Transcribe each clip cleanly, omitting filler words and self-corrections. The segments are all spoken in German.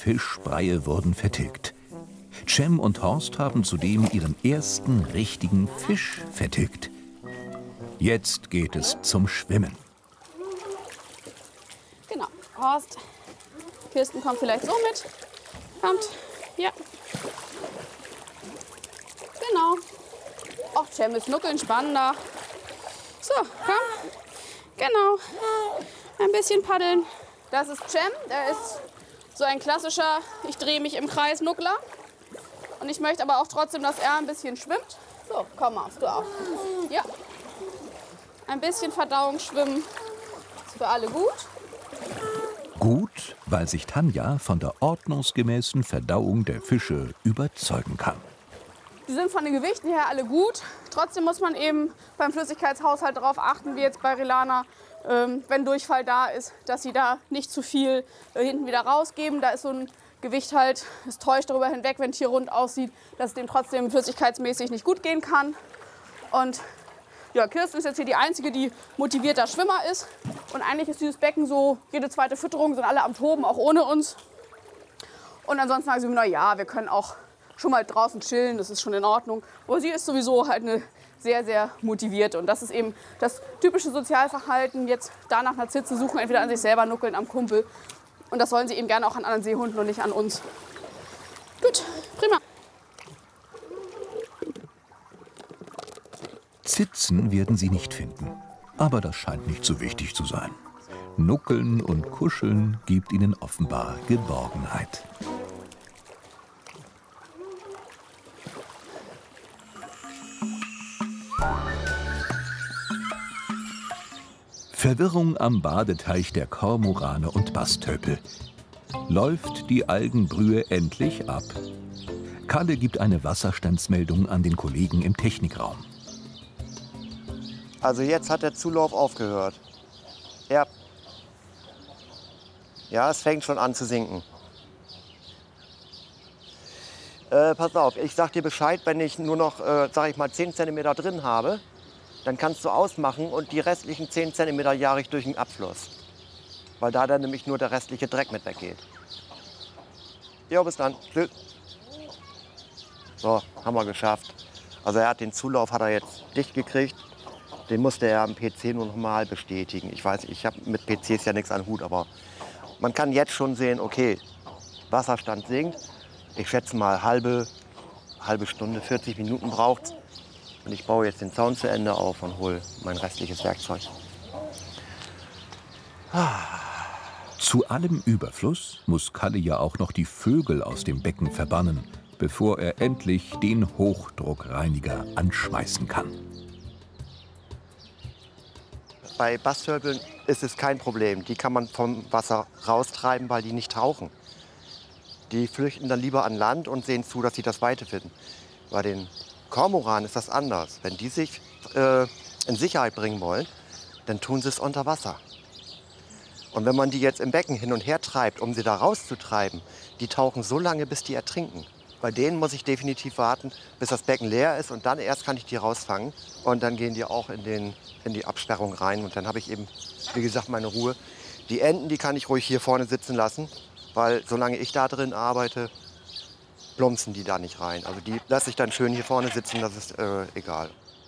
Fischbreie wurden vertilgt. Cem und Horst haben zudem ihren ersten richtigen Fisch vertilgt. Jetzt geht es zum Schwimmen. Genau, Horst, Kirsten kommt vielleicht so mit. Kommt, ja. Genau. Ach, Cem ist nuckeln spannender. So, komm. Genau. Ein bisschen paddeln. Das ist Cem, der ist so ein klassischer, ich drehe mich im Kreis Nuckler. Und ich möchte aber auch trotzdem, dass er ein bisschen schwimmt. So, komm Maus, du auch. Ja. Ein bisschen Verdauung schwimmen. Ist für alle gut. Gut, weil sich Tanja von der ordnungsgemäßen Verdauung der Fische überzeugen kann. Die sind von den Gewichten her alle gut. Trotzdem muss man eben beim Flüssigkeitshaushalt darauf achten, wie jetzt bei Rilana, wenn Durchfall da ist, dass sie da nicht zu viel hinten wieder rausgeben. Da ist so ein Gewicht halt, es täuscht darüber hinweg, wenn ein Tier rund aussieht, dass es dem trotzdem flüssigkeitsmäßig nicht gut gehen kann. Und ja, Kirsten ist jetzt hier die Einzige, die motivierter Schwimmer ist. Und eigentlich ist dieses Becken so, jede zweite Fütterung sind alle am Toben, auch ohne uns. Und ansonsten sagen sie mir, na ja, wir können auch schon mal draußen chillen, das ist schon in Ordnung. Aber sie ist sowieso halt eine sehr, sehr motivierte. Und das ist eben das typische Sozialverhalten, jetzt da nach einer Zitze suchen, entweder an sich selber nuckeln, am Kumpel. Und das sollen sie eben gerne auch an anderen Seehunden und nicht an uns. Gut, prima. Zitzen werden sie nicht finden. Aber das scheint nicht so wichtig zu sein. Nuckeln und Kuscheln gibt ihnen offenbar Geborgenheit. Verwirrung am Badeteich der Kormorane und Bastölpel. Läuft die Algenbrühe endlich ab? Kalle gibt eine Wasserstandsmeldung an den Kollegen im Technikraum. Also jetzt hat der Zulauf aufgehört. Ja. Ja, es fängt schon an zu sinken. Pass auf, ich sag dir Bescheid, wenn ich nur noch, sag ich mal, 10 cm drin habe. Dann kannst du ausmachen und die restlichen 10 cm jage ich durch den Abfluss. Weil da dann nämlich nur der restliche Dreck mit weggeht. Jo, bis dann. Tschüss. So, haben wir geschafft. Also er hat den Zulauf hat er jetzt dicht gekriegt. Den musste er am PC nur noch mal bestätigen. Ich weiß, ich habe mit PCs ja nichts an Hut, aber man kann jetzt schon sehen, okay, Wasserstand sinkt. Ich schätze mal halbe Stunde, 40 Minuten braucht's. Und ich baue jetzt den Zaun zu Ende auf und hole mein restliches Werkzeug. Zu allem Überfluss muss Kalle ja auch noch die Vögel aus dem Becken verbannen, bevor er endlich den Hochdruckreiniger anschmeißen kann. Bei Bastölpeln ist es kein Problem. Die kann man vom Wasser raustreiben, weil die nicht tauchen. Die flüchten dann lieber an Land und sehen zu, dass sie das Weite finden. Bei den Kormoran ist das anders. Wenn die sich in Sicherheit bringen wollen, dann tun sie es unter Wasser. Und wenn man die jetzt im Becken hin und her treibt, um sie da rauszutreiben, die tauchen so lange, bis die ertrinken. Bei denen muss ich definitiv warten, bis das Becken leer ist und dann erst kann ich die rausfangen. Und dann gehen die auch in die Absperrung rein und dann habe ich eben, wie gesagt, meine Ruhe. Die Enten, die kann ich ruhig hier vorne sitzen lassen, weil solange ich da drin arbeite, plumpsen die da nicht rein. Also die lasse ich dann schön hier vorne sitzen, das ist egal.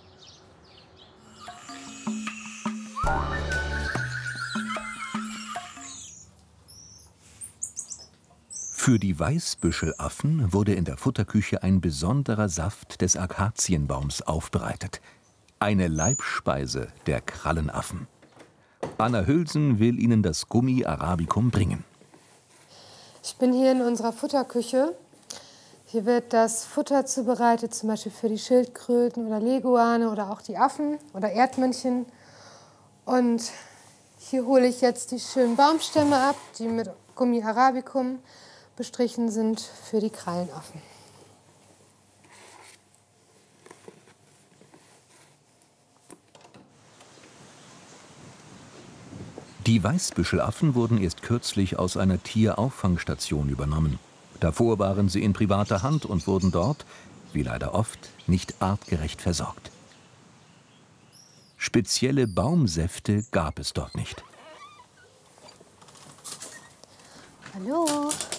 Für die Weißbüschelaffen wurde in der Futterküche ein besonderer Saft des Akazienbaums aufbereitet. Eine Leibspeise der Krallenaffen. Anna Hülsen will ihnen das Gummi Arabicum bringen. Ich bin hier in unserer Futterküche. Hier wird das Futter zubereitet, zum Beispiel für die Schildkröten oder Leguane oder auch die Affen oder Erdmännchen. Und hier hole ich jetzt die schönen Baumstämme ab, die mit Gummi Arabicum bestrichen sind für die Krallenaffen. Die Weißbüschelaffen wurden erst kürzlich aus einer Tierauffangstation übernommen. Davor waren sie in privater Hand und wurden dort, wie leider oft, nicht artgerecht versorgt. Spezielle Baumsäfte gab es dort nicht. Hallo.